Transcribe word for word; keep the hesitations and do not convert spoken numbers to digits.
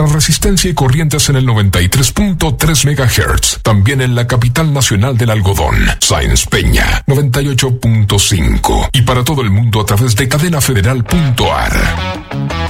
para resistencia y corrientes en el noventa y tres punto tres megahertz. También en la capital nacional del algodón, Sáenz Peña, noventa y ocho punto cinco. Y para todo el mundo a través de cadena federal punto a r.